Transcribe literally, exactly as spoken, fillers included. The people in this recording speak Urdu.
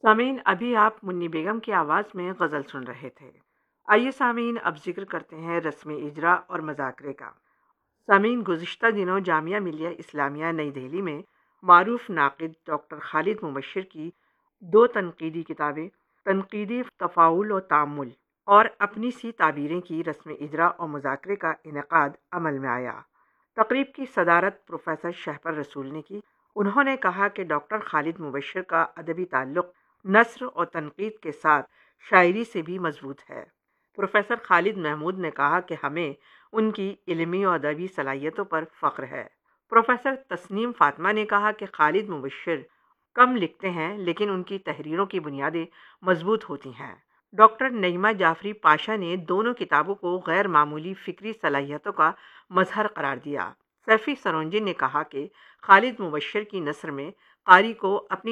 سامعین، ابھی آپ منی بیگم کی آواز میں غزل سن رہے تھے۔ آئیے سامعین، اب ذکر کرتے ہیں رسم اجرا اور مذاکرے کا۔ سامعین، گزشتہ دنوں جامعہ ملیہ اسلامیہ نئی دہلی میں معروف ناقد ڈاکٹر خالد مبشر کی دو تنقیدی کتابیں، تنقیدی تفاعل و تعامل اور اپنی سی تعبیریں کی رسم اجرا اور مذاکرے کا انعقاد عمل میں آیا۔ تقریب کی صدارت پروفیسر شہپر رسول نے کی۔ انہوں نے کہا کہ ڈاکٹر خالد مبشر کا ادبی تعلق نثر اور تنقید کے ساتھ شاعری سے بھی مضبوط ہے۔ پروفیسر خالد محمود نے کہا کہ ہمیں ان کی علمی اور ادبی صلاحیتوں پر فخر ہے۔ پروفیسر تسنیم فاطمہ نے کہا کہ خالد مبشر کم لکھتے ہیں لیکن ان کی تحریروں کی بنیادیں مضبوط ہوتی ہیں۔ ڈاکٹر نعیمہ جعفری پاشا نے دونوں کتابوں کو غیر معمولی فکری صلاحیتوں کا مظہر قرار دیا۔ سیفی سرونجی نے کہا کہ خالد مبشر کی نثر میں قاری کو اپنی